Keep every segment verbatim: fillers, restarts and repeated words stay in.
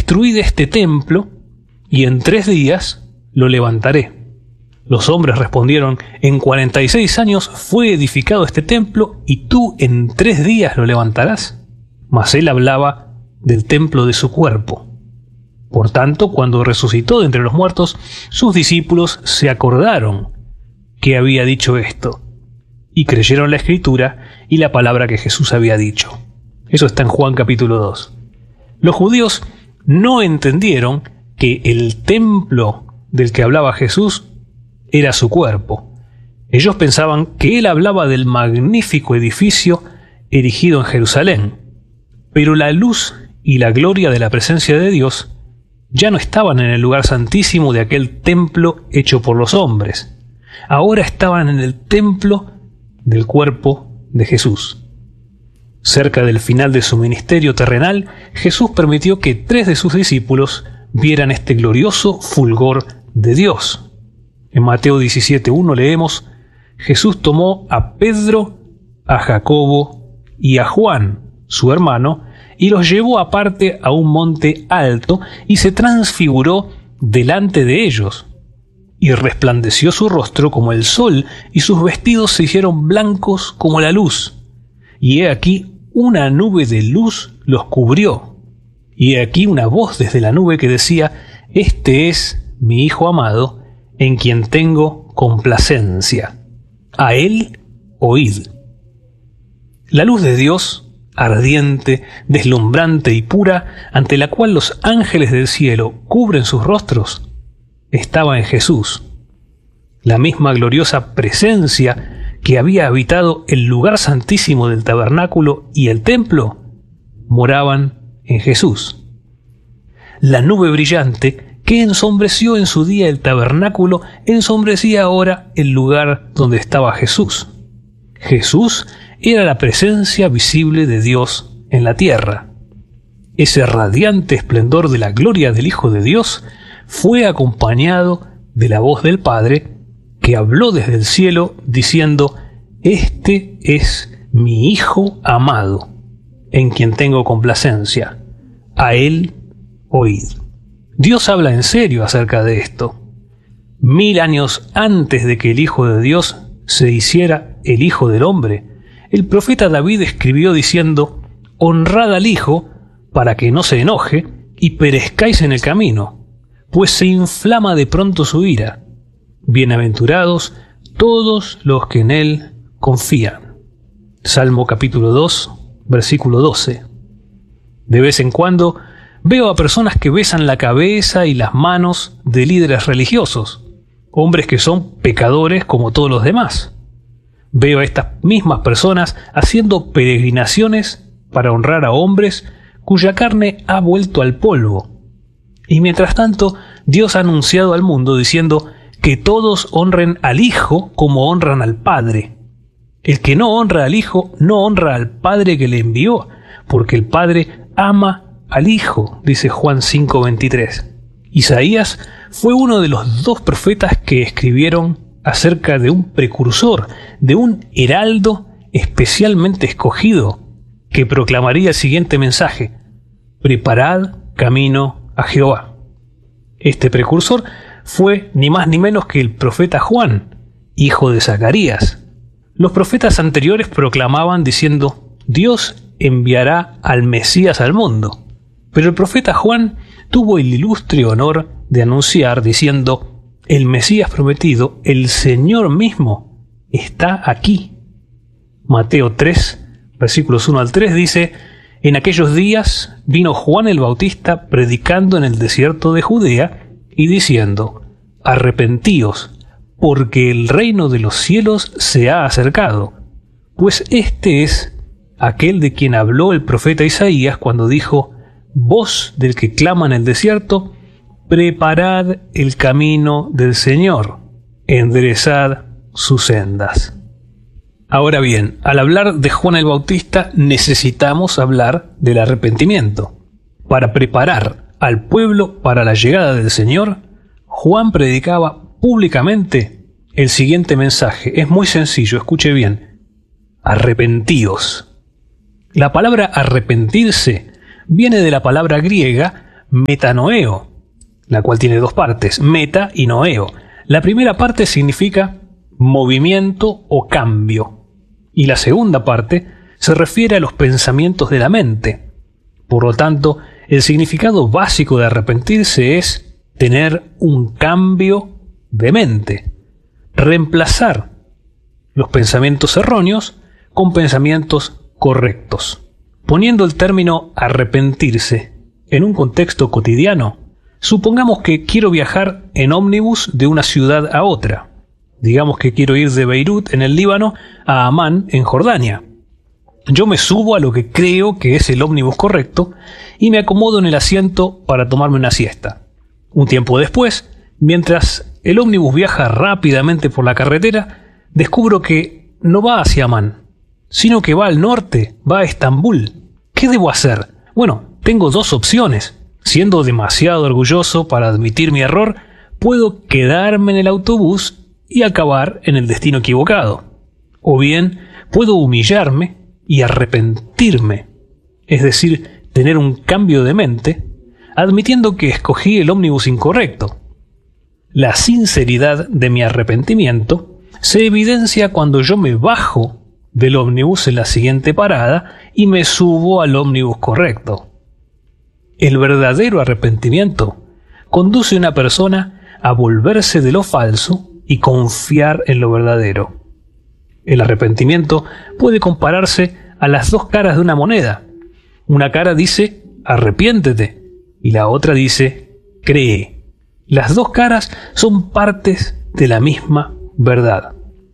destruid este templo, y en tres días lo levantaré. Los hombres respondieron, en cuarenta y seis años fue edificado este templo, y tú en tres días lo levantarás. Mas él hablaba del templo de su cuerpo. Por tanto, cuando resucitó de entre los muertos, sus discípulos se acordaron que había dicho esto, y creyeron la Escritura y la palabra que Jesús había dicho. Eso está en Juan capítulo dos. Los judíos no entendieron que el templo del que hablaba Jesús era su cuerpo. Ellos pensaban que él hablaba del magnífico edificio erigido en Jerusalén, pero la luz y la gloria de la presencia de Dios ya no estaban en el lugar santísimo de aquel templo hecho por los hombres. Ahora estaban en el templo del cuerpo de Jesús. Cerca del final de su ministerio terrenal, Jesús permitió que tres de sus discípulos vieran este glorioso fulgor de Dios. En Mateo diecisiete uno leemos, Jesús tomó a Pedro, a Jacobo y a Juan, su hermano, y los llevó aparte a un monte alto y se transfiguró delante de ellos. Y resplandeció su rostro como el sol, y sus vestidos se hicieron blancos como la luz. Y he aquí una nube de luz los cubrió. Y he aquí una voz desde la nube que decía, Este es mi Hijo amado, en quien tengo complacencia. A él oíd. La luz de Dios, ardiente, deslumbrante y pura, ante la cual los ángeles del cielo cubren sus rostros, estaba en Jesús. La misma gloriosa presencia que había habitado el lugar santísimo del tabernáculo y el templo, moraban en Jesús. La nube brillante que ensombreció en su día el tabernáculo, ensombrecía ahora el lugar donde estaba Jesús. Jesús era la presencia visible de Dios en la tierra. Ese radiante esplendor de la gloria del Hijo de Dios fue acompañado de la voz del Padre, que habló desde el cielo diciendo, Este es mi Hijo amado, en quien tengo complacencia. A él oíd. Dios habla en serio acerca de esto. Mil años antes de que el Hijo de Dios se hiciera el Hijo del Hombre, el profeta David escribió diciendo, Honrad al Hijo, para que no se enoje y perezcáis en el camino, pues se inflama de pronto su ira. Bienaventurados todos los que en él confían. Salmo capítulo dos, versículo doce. De vez en cuando veo a personas que besan la cabeza y las manos de líderes religiosos, hombres que son pecadores como todos los demás. Veo a estas mismas personas haciendo peregrinaciones para honrar a hombres cuya carne ha vuelto al polvo. Y mientras tanto, Dios ha anunciado al mundo diciendo que todos honren al Hijo como honran al Padre. El que no honra al Hijo no honra al Padre que le envió, porque el Padre ama al Hijo, dice Juan cinco veintitrés. Isaías fue uno de los dos profetas que escribieron acerca de un precursor, de un heraldo especialmente escogido, que proclamaría el siguiente mensaje: preparad camino a Jehová. Este precursor fue ni más ni menos que el profeta Juan, hijo de Zacarías. Los profetas anteriores proclamaban diciendo: Dios enviará al Mesías al mundo. Pero el profeta Juan tuvo el ilustre honor de anunciar diciendo: el Mesías prometido, el Señor mismo, está aquí. Mateo tres, versículos uno al tres dice: En aquellos días vino Juan el Bautista predicando en el desierto de Judea y diciendo: Arrepentíos, porque el reino de los cielos se ha acercado. Pues este es aquel de quien habló el profeta Isaías cuando dijo: Voz del que clama en el desierto, preparad el camino del Señor, enderezad sus sendas. Ahora bien, al hablar de Juan el Bautista necesitamos hablar del arrepentimiento. Para preparar al pueblo para la llegada del Señor, Juan predicaba públicamente el siguiente mensaje. Es muy sencillo, escuche bien: arrepentíos. La palabra arrepentirse viene de la palabra griega metanoeo, la cual tiene dos partes, meta y noeo. La primera parte significa movimiento o cambio, y la segunda parte se refiere a los pensamientos de la mente. Por lo tanto, el significado básico de arrepentirse es tener un cambio de mente, reemplazar los pensamientos erróneos con pensamientos correctos. Poniendo el término arrepentirse en un contexto cotidiano, supongamos que quiero viajar en ómnibus de una ciudad a otra. Digamos que quiero ir de Beirut, en el Líbano, a Amán, en Jordania. Yo me subo a lo que creo que es el ómnibus correcto y me acomodo en el asiento para tomarme una siesta. Un tiempo después, mientras el ómnibus viaja rápidamente por la carretera, descubro que no va hacia Amán, sino que va al norte, va a Estambul. ¿Qué debo hacer? Bueno, tengo dos opciones. Siendo demasiado orgulloso para admitir mi error, puedo quedarme en el autobús y acabar en el destino equivocado. O bien, puedo humillarme y arrepentirme, es decir, tener un cambio de mente, admitiendo que escogí el ómnibus incorrecto. La sinceridad de mi arrepentimiento se evidencia cuando yo me bajo del ómnibus en la siguiente parada y me subo al ómnibus correcto. El verdadero arrepentimiento conduce a una persona a volverse de lo falso y confiar en lo verdadero. El arrepentimiento puede compararse a las dos caras de una moneda. Una cara dice arrepiéntete y la otra dice cree. Las dos caras son partes de la misma verdad.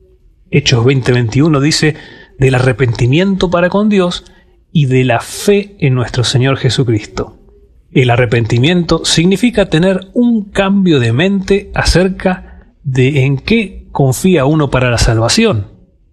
Hechos veinte veintiuno dice del arrepentimiento para con Dios y de la fe en nuestro Señor Jesucristo. El arrepentimiento significa tener un cambio de mente acerca de en qué confía uno para la salvación.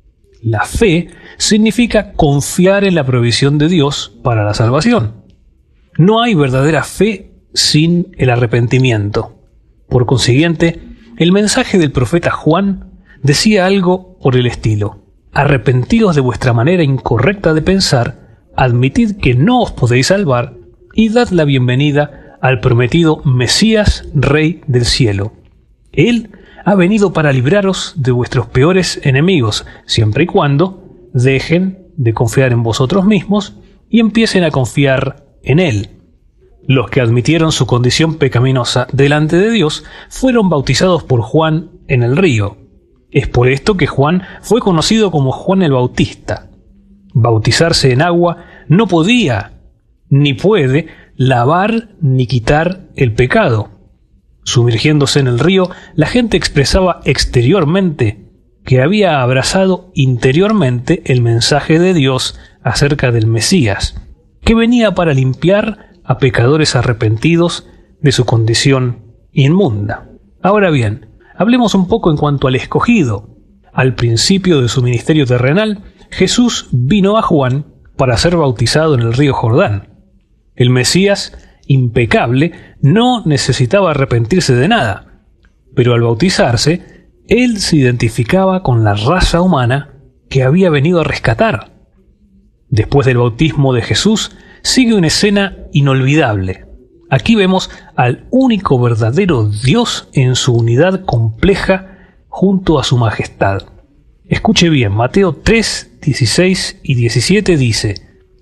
La fe significa confiar en la provisión de Dios para la salvación. No hay verdadera fe sin el arrepentimiento. Por consiguiente, el mensaje del profeta Juan decía algo por el estilo: arrepentidos de vuestra manera incorrecta de pensar, admitid que no os podéis salvar y dad la bienvenida al prometido Mesías, Rey del cielo. Él ha venido para libraros de vuestros peores enemigos, siempre y cuando dejen de confiar en vosotros mismos y empiecen a confiar en Él. Los que admitieron su condición pecaminosa delante de Dios fueron bautizados por Juan en el río. Es por esto que Juan fue conocido como Juan el Bautista. Bautizarse en agua no podía ni puede lavar ni quitar el pecado. Sumergiéndose en el río, la gente expresaba exteriormente que había abrazado interiormente el mensaje de Dios acerca del Mesías, que venía para limpiar a pecadores arrepentidos de su condición inmunda. Ahora bien, hablemos un poco en cuanto al escogido. Al principio de su ministerio terrenal, Jesús vino a Juan para ser bautizado en el río Jordán. El Mesías impecable no necesitaba arrepentirse de nada, pero al bautizarse, él se identificaba con la raza humana que había venido a rescatar. Después del bautismo de Jesús, sigue una escena inolvidable. Aquí vemos al único verdadero Dios en su unidad compleja junto a su majestad. Escuche bien, Mateo tres, dieciséis y diecisiete dice: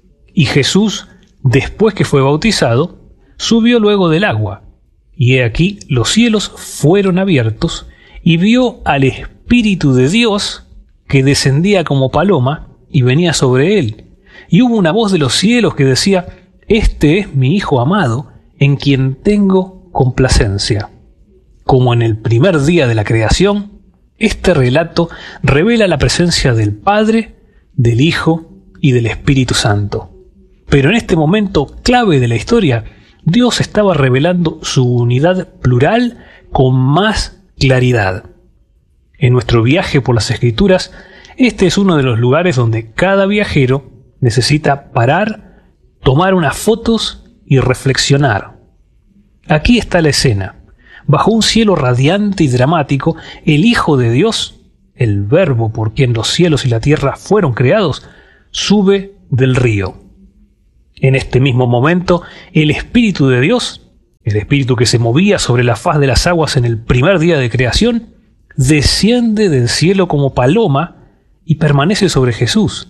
y Jesús, después que fue bautizado, subió luego del agua, y he aquí los cielos fueron abiertos, y vio al Espíritu de Dios que descendía como paloma y venía sobre él. Y hubo una voz de los cielos que decía: este es mi Hijo amado, en quien tengo complacencia. Como en el primer día de la creación, este relato revela la presencia del Padre, del Hijo y del Espíritu Santo. Pero en este momento clave de la historia, Dios estaba revelando su unidad plural con más claridad. En nuestro viaje por las Escrituras, este es uno de los lugares donde cada viajero necesita parar, tomar unas fotos y reflexionar. Aquí está la escena. Bajo un cielo radiante y dramático, el Hijo de Dios, el Verbo por quien los cielos y la tierra fueron creados, sube del río. En este mismo momento, el Espíritu de Dios, El espíritu que se movía sobre la faz de las aguas en el primer día de creación, desciende del cielo como paloma y permanece sobre Jesús.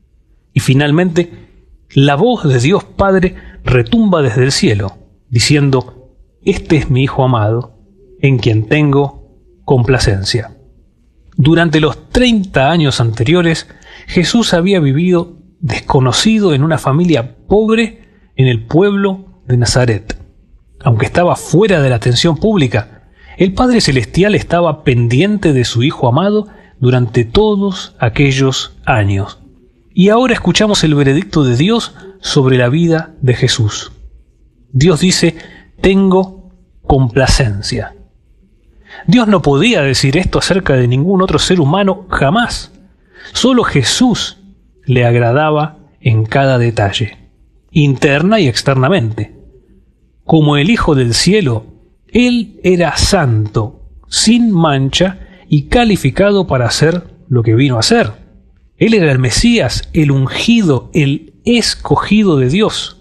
Y finalmente, la voz de Dios Padre retumba desde el cielo, diciendo: «Este es mi Hijo amado, en quien tengo complacencia». Durante los treinta años anteriores, Jesús había vivido desconocido en una familia pobre en el pueblo de Nazaret. Aunque estaba fuera de la atención pública, el Padre Celestial estaba pendiente de su Hijo amado durante todos aquellos años. Y ahora escuchamos el veredicto de Dios sobre la vida de Jesús. Dios dice: «Tengo complacencia». Dios no podía decir esto acerca de ningún otro ser humano jamás. Solo Jesús le agradaba en cada detalle, interna y externamente. Como el Hijo del Cielo, Él era santo, sin mancha y calificado para hacer lo que vino a hacer. Él era el Mesías, el ungido, el escogido de Dios.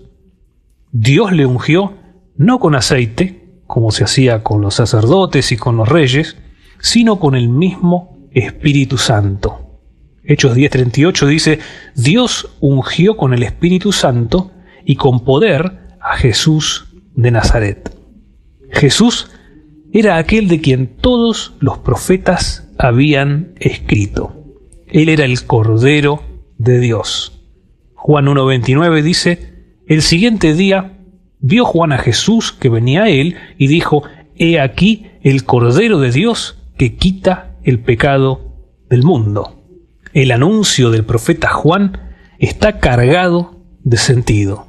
Dios le ungió no con aceite, como se hacía con los sacerdotes y con los reyes, sino con el mismo Espíritu Santo. Hechos diez treinta y ocho dice: «Dios ungió con el Espíritu Santo y con poder a Jesús de Nazaret». Jesús era aquel de quien todos los profetas habían escrito. Él era el Cordero de Dios. Juan uno veintinueve dice: «El siguiente día vio Juan a Jesús que venía a él y dijo: He aquí el Cordero de Dios que quita el pecado del mundo». El anuncio del profeta Juan está cargado de sentido.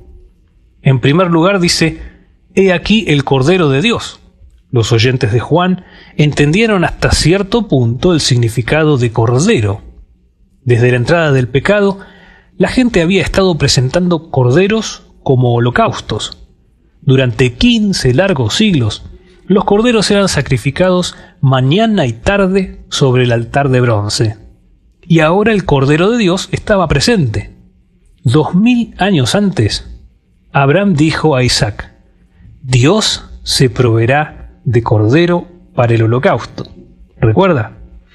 En primer lugar dice: «He aquí el Cordero de Dios». Los oyentes de Juan entendieron hasta cierto punto el significado de cordero. Desde la entrada del pecado, la gente había estado presentando corderos como holocaustos. Durante quince largos siglos, los corderos eran sacrificados mañana y tarde sobre el altar de bronce. Y ahora el Cordero de Dios estaba presente. Dos mil años antes, Abraham dijo a Isaac: «Dios se proveerá de cordero para el holocausto». ¿Recuerda?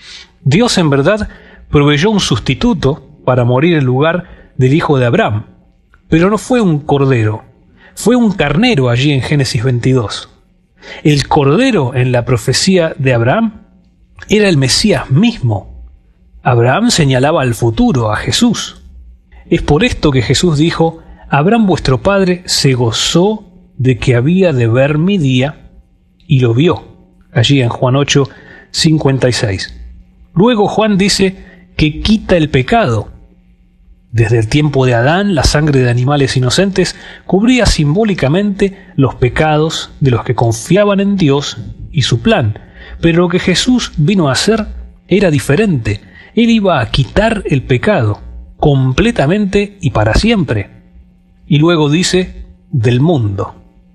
Dios en verdad proveyó un sustituto para morir en lugar del hijo de Abraham, pero no fue un cordero, fue un carnero allí en Génesis veintidós. El cordero en la profecía de Abraham era el Mesías mismo. Abraham señalaba al futuro, a Jesús. Es por esto que Jesús dijo: «Abraham vuestro padre se gozó de que había de ver mi día, y lo vio», allí en Juan ocho cincuenta y seis. Luego Juan dice que quita el pecado. Desde el tiempo de Adán, la sangre de animales inocentes cubría simbólicamente los pecados de los que confiaban en Dios y su plan. Pero lo que Jesús vino a hacer era diferente. Él iba a quitar el pecado, completamente y para siempre. Y luego dice: «del mundo».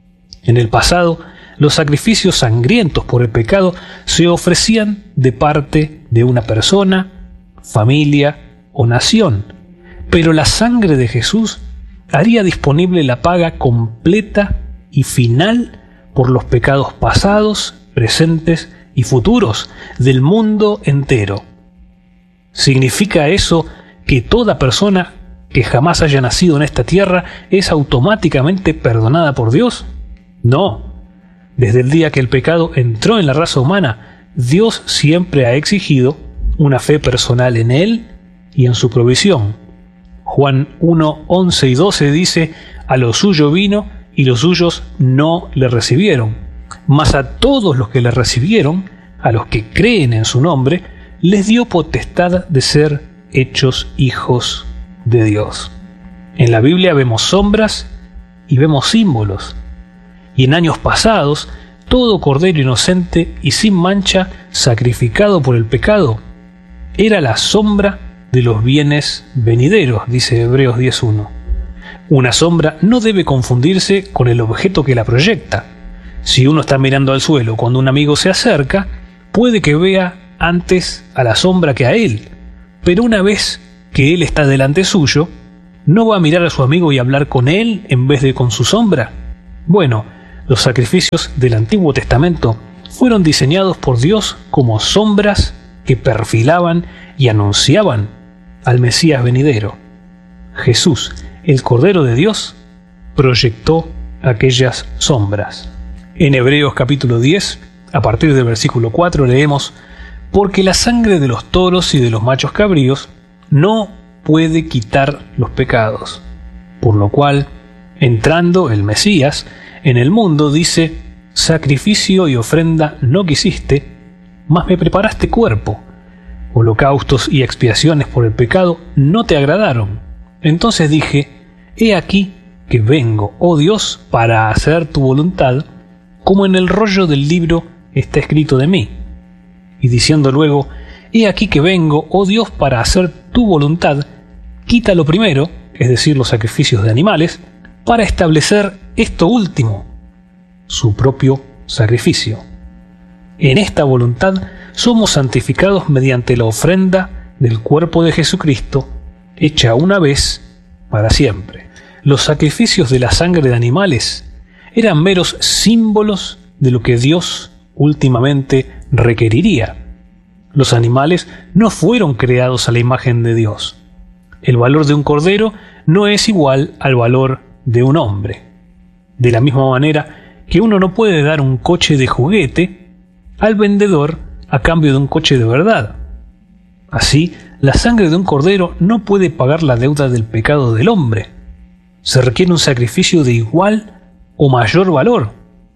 En el pasado, los sacrificios sangrientos por el pecado se ofrecían de parte de una persona, familia o nación. Pero la sangre de Jesús haría disponible la paga completa y final por los pecados pasados, presentes y futuros del mundo entero. ¿Significa eso que toda persona que jamás haya nacido en esta tierra es automáticamente perdonada por Dios? No. Desde el día que el pecado entró en la raza humana, Dios siempre ha exigido una fe personal en Él y en su provisión. Juan uno, once y doce dice: «A lo suyo vino y los suyos no le recibieron. Mas a todos los que le recibieron, a los que creen en su nombre, les dio potestad de ser hechos hijos de Dios». En la Biblia vemos sombras y vemos símbolos. Y en años pasados, todo cordero inocente y sin mancha sacrificado por el pecado era la sombra de los bienes venideros, dice Hebreos diez uno. Una sombra no debe confundirse con el objeto que la proyecta. Si uno está mirando al suelo cuando un amigo se acerca, puede que vea antes a la sombra que a él, pero una vez que él está delante suyo, ¿no va a mirar a su amigo y hablar con él en vez de con su sombra? Bueno, Los sacrificios del Antiguo Testamento fueron diseñados por Dios como sombras que perfilaban y anunciaban al Mesías venidero. Jesús, el Cordero de Dios, proyectó aquellas sombras. En Hebreos capítulo diez, a partir del versículo cuatro, leemos: porque la sangre de los toros y de los machos cabríos no puede quitar los pecados. Por lo cual, entrando el Mesías en el mundo, dice: sacrificio y ofrenda no quisiste, mas me preparaste cuerpo. Holocaustos y expiaciones por el pecado no te agradaron. Entonces dije: he aquí que vengo, oh Dios, para hacer tu voluntad, como en el rollo del libro está escrito de mí. Y diciendo luego: he aquí que vengo, oh Dios, para hacer tu voluntad, quita lo primero, es decir, los sacrificios de animales, para establecer esto último, su propio sacrificio. En esta voluntad somos santificados mediante la ofrenda del cuerpo de Jesucristo, hecha una vez para siempre. Los sacrificios de la sangre de animales eran meros símbolos de lo que Dios últimamente requeriría. Los animales no fueron creados a la imagen de Dios. El valor de un cordero no es igual al valor de un hombre. De la misma manera que uno no puede dar un coche de juguete al vendedor a cambio de un coche de verdad. Así, la sangre de un cordero no puede pagar la deuda del pecado del hombre. Se requiere un sacrificio de igual o mayor valor.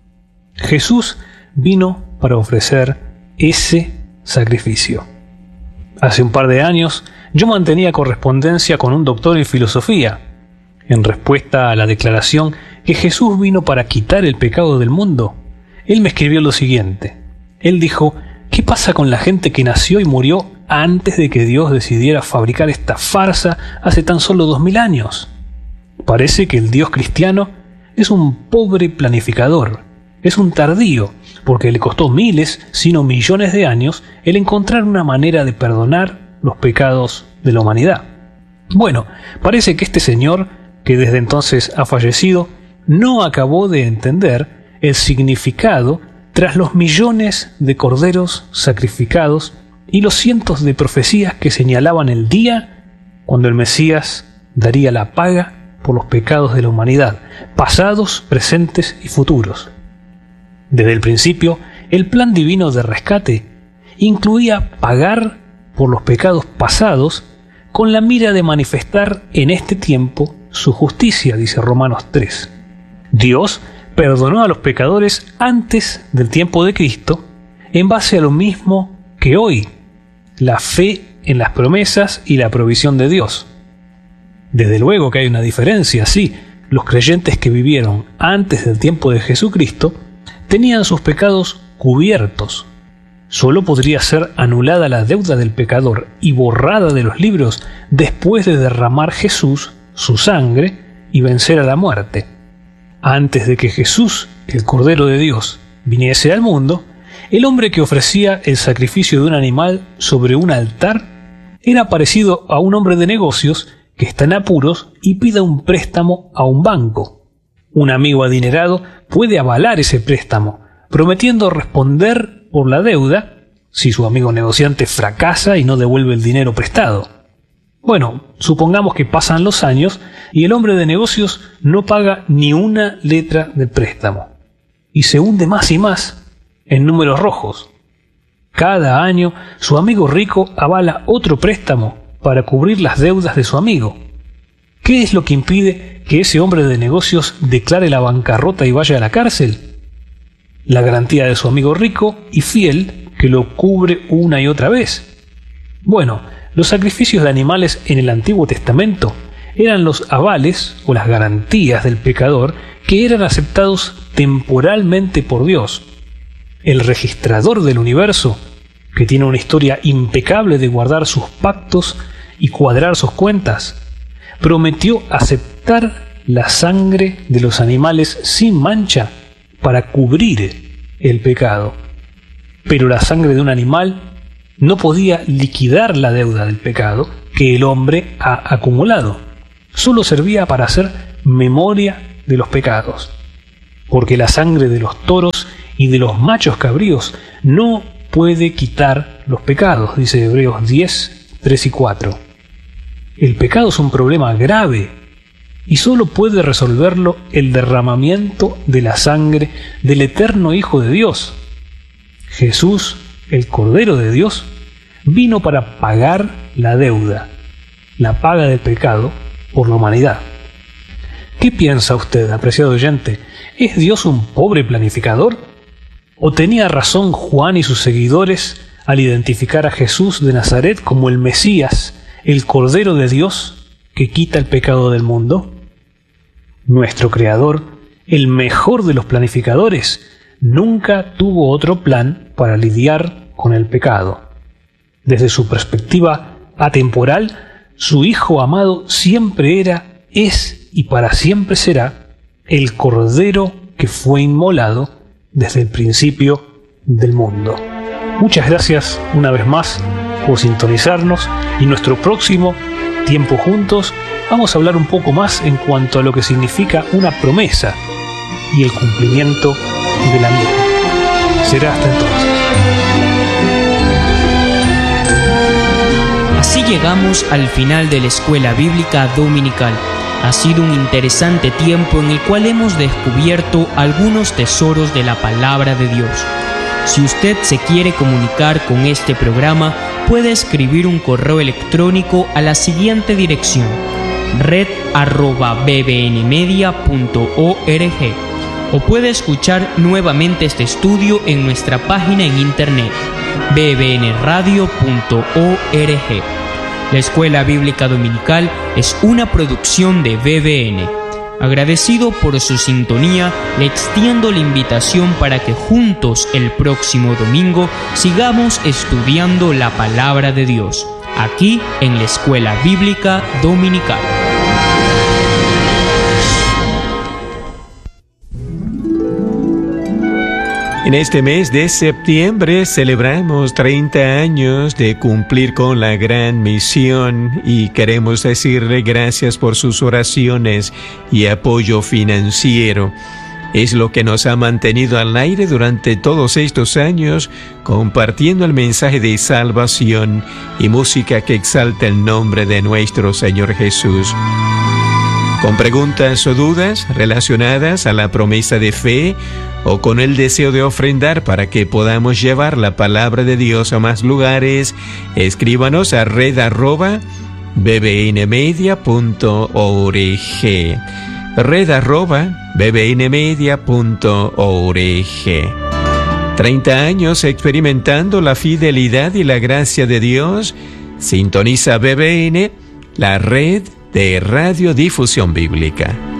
Jesús vino para ofrecer ese sacrificio. Hace un par de años yo mantenía correspondencia con un doctor en filosofía. En respuesta a la declaración que Jesús vino para quitar el pecado del mundo, él me escribió lo siguiente. Él dijo: ¿qué pasa con la gente que nació y murió antes de que Dios decidiera fabricar esta farsa hace tan solo dos mil años? Parece que el Dios cristiano es un pobre planificador, es un tardío, porque le costó miles, sino millones de años el encontrar una manera de perdonar los pecados de la humanidad. Bueno, parece que este señor, que desde entonces ha fallecido, no acabó de entender el significado tras los millones de corderos sacrificados y los cientos de profecías que señalaban el día cuando el Mesías daría la paga por los pecados de la humanidad, pasados, presentes y futuros. Desde el principio, el plan divino de rescate incluía pagar por los pecados pasados con la mira de manifestar en este tiempo su justicia, dice Romanos tres. Dios perdonó a los pecadores antes del tiempo de Cristo en base a lo mismo que hoy, la fe en las promesas y la provisión de Dios. Desde luego que hay una diferencia, sí, los creyentes que vivieron antes del tiempo de Jesucristo tenían sus pecados cubiertos. Solo podría ser anulada la deuda del pecador y borrada de los libros después de derramar Jesús su sangre y vencer a la muerte. Antes de que Jesús, el Cordero de Dios, viniese al mundo, el hombre que ofrecía el sacrificio de un animal sobre un altar era parecido a un hombre de negocios que está en apuros y pida un préstamo a un banco. Un amigo adinerado puede avalar ese préstamo, prometiendo responder por la deuda si su amigo negociante fracasa y no devuelve el dinero prestado. Bueno, supongamos que pasan los años y el hombre de negocios no paga ni una letra del préstamo y se hunde más y más en números rojos. Cada año su amigo rico avala otro préstamo para cubrir las deudas de su amigo. ¿Qué es lo que impide que ese hombre de negocios declare la bancarrota y vaya a la cárcel? La garantía de su amigo rico y fiel que lo cubre una y otra vez. Bueno, los sacrificios de animales en el Antiguo Testamento eran los avales o las garantías del pecador que eran aceptados temporalmente por Dios. El registrador del universo, que tiene una historia impecable de guardar sus pactos y cuadrar sus cuentas, prometió aceptar la sangre de los animales sin mancha para cubrir el pecado. Pero la sangre de un animal no podía liquidar la deuda del pecado que el hombre ha acumulado. Solo servía para hacer memoria de los pecados. porque la sangre de los toros y de los machos cabríos no puede quitar los pecados, dice Hebreos diez, tres y cuatro. El pecado es un problema grave y solo puede resolverlo el derramamiento de la sangre del eterno Hijo de Dios. Jesús, el Cordero de Dios, vino para pagar la deuda, la paga del pecado por la humanidad. ¿Qué piensa usted, apreciado oyente? ¿Es Dios un pobre planificador? ¿O tenía razón Juan y sus seguidores al identificar a Jesús de Nazaret como el Mesías, el Cordero de Dios que quita el pecado del mundo? Nuestro Creador, el mejor de los planificadores, nunca tuvo otro plan para lidiar con el pecado. Desde su perspectiva atemporal, su Hijo amado siempre era, es y para siempre será el Cordero que fue inmolado desde el principio del mundo. Muchas gracias una vez más por sintonizarnos, y nuestro próximo tiempo juntos vamos a hablar un poco más en cuanto a lo que significa una promesa y el cumplimiento de la misma. Será hasta entonces. Así llegamos al final de la Escuela Bíblica Dominical. Ha sido un interesante tiempo en el cual hemos descubierto algunos tesoros de la palabra de Dios. Si usted se quiere comunicar con este programa, puede escribir un correo electrónico a la siguiente dirección: red arroba b b n media punto org, o puede escuchar nuevamente este estudio en nuestra página en internet b b n radio punto org. La Escuela Bíblica Dominical es una producción de B B N. Agradecido por su sintonía, le extiendo la invitación para que juntos el próximo domingo sigamos estudiando la Palabra de Dios, aquí en la Escuela Bíblica Dominical. En este mes de septiembre celebramos treinta años de cumplir con la gran misión y queremos decirle gracias por sus oraciones y apoyo financiero. Es lo que nos ha mantenido al aire durante todos estos años, compartiendo el mensaje de salvación y música que exalta el nombre de nuestro Señor Jesús. Con preguntas o dudas relacionadas a la promesa de fe o con el deseo de ofrendar para que podamos llevar la palabra de Dios a más lugares, escríbanos a red arroba b b n media punto org. red arroba b b n media punto org. treinta años experimentando la fidelidad y la gracia de Dios. Sintoniza B B N, la red de radiodifusión bíblica.